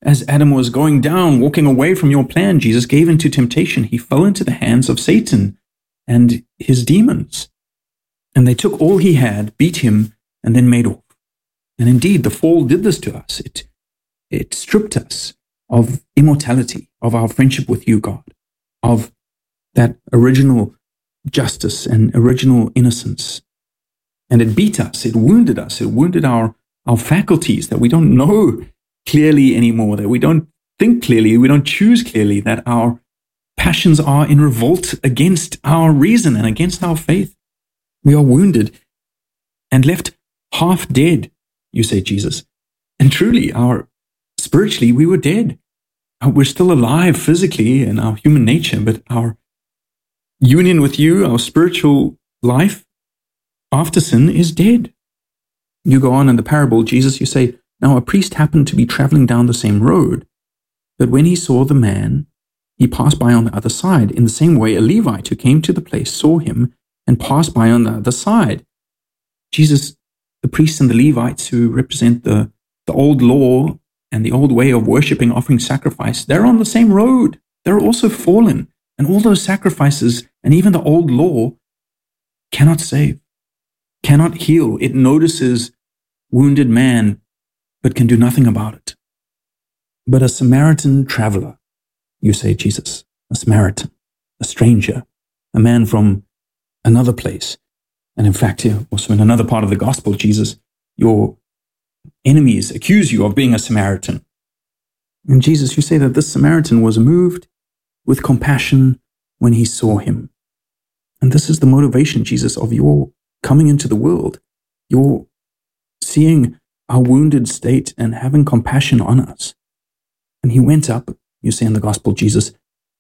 as Adam was going down, walking away from your plan, Jesus gave into temptation. He fell into the hands of Satan and his demons. And they took all he had, beat him, and then made off. And indeed, the fall did this to us. It stripped us of immortality, of our friendship with you, God, of that original justice and original innocence. And it beat us, it wounded our faculties, that we don't know clearly anymore, that we don't think clearly, we don't choose clearly, that our passions are in revolt against our reason and against our faith. We are wounded and left half dead, you say, Jesus. And truly, spiritually, we were dead. We're still alive physically in our human nature, but our union with you, our spiritual life after sin is dead. You go on in the parable, Jesus, you say, now a priest happened to be traveling down the same road, but when he saw the man, he passed by on the other side. In the same way, a Levite who came to the place saw him and passed by on the other side. Jesus, the priests and the Levites who represent the old law and the old way of worshipping, offering sacrifice, they're on the same road. They're also fallen. And all those sacrifices and even the old law cannot save, cannot heal. It notices wounded man, but can do nothing about it. But a Samaritan traveler, you say, Jesus, a Samaritan, a stranger, a man from another place. And in fact, here, also in another part of the gospel, Jesus, your enemies accuse you of being a Samaritan. And Jesus, you say that this Samaritan was moved with compassion when he saw him. And this is the motivation, Jesus, of your coming into the world. Your seeing our wounded state and having compassion on us. And he went up, you say in the gospel, Jesus,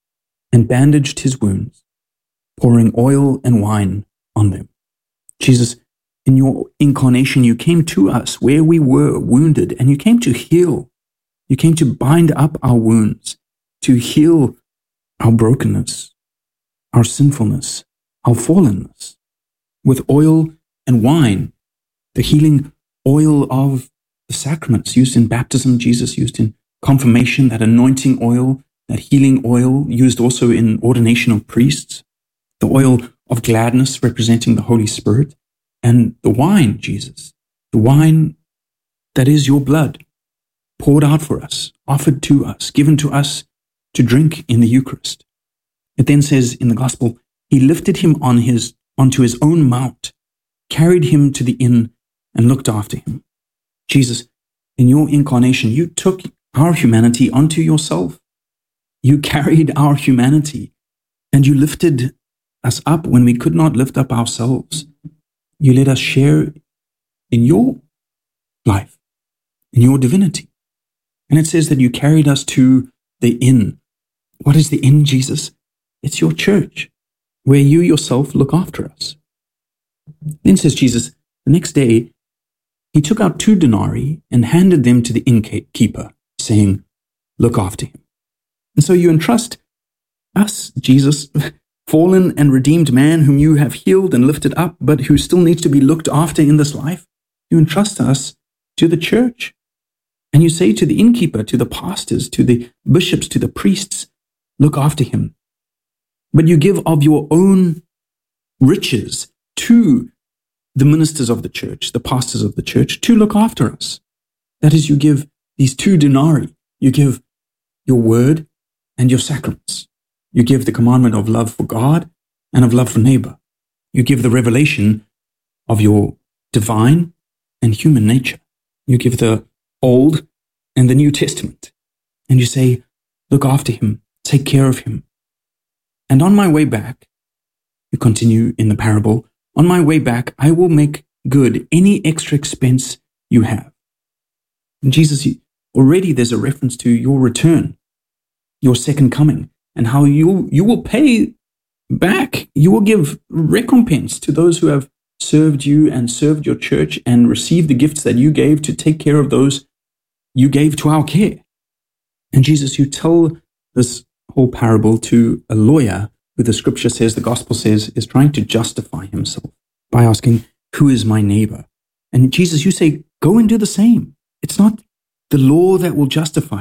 and bandaged his wounds, pouring oil and wine on them. Jesus, in your incarnation, you came to us where we were wounded, and you came to heal. You came to bind up our wounds, to heal our brokenness, our sinfulness, our fallenness, with oil and wine, the healing oil of the sacraments used in baptism, Jesus, used in confirmation, that anointing oil, that healing oil used also in ordination of priests, the oil of gladness representing the Holy Spirit, and the wine, Jesus, the wine that is your blood, poured out for us, offered to us, given to us to drink in the Eucharist. It then says in the gospel, he lifted him onto his own mount, carried him to the inn, and looked after him. Jesus, in your incarnation, you took our humanity onto yourself. You carried our humanity, and you lifted us up when we could not lift up ourselves. You let us share in your life, in your divinity. And it says that you carried us to the inn. What is the inn, Jesus? It's your church, where you yourself look after us. Then says Jesus, the next day, he took out 2 denarii and handed them to the innkeeper, saying, look after him. And so you entrust us, Jesus, fallen and redeemed man whom you have healed and lifted up, but who still needs to be looked after in this life. You entrust us to the church. And you say to the innkeeper, to the pastors, to the bishops, to the priests, look after him. But you give of your own riches to the ministers of the church, the pastors of the church, to look after us. That is, you give these 2 denarii. You give your word and your sacraments. You give the commandment of love for God and of love for neighbor. You give the revelation of your divine and human nature. You give the Old and the New Testament. And you say, look after him, take care of him. And on my way back, you continue in the parable, on my way back, I will make good any extra expense you have. And Jesus, already there's a reference to your return, your second coming, and how you will pay back. You will give recompense to those who have served you and served your church and received the gifts that you gave to take care of those you gave to our care. And Jesus, you tell this whole parable to a lawyer who the scripture says, the gospel says, is trying to justify himself by asking, who is my neighbor? And Jesus, you say, go and do the same. It's not the law that will justify